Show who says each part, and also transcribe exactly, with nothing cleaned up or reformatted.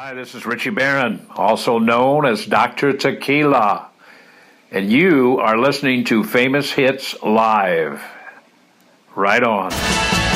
Speaker 1: Hi, this is Richie Barron, also known as Doctor Tequila, and you are listening to Famous Hits Live. Right on.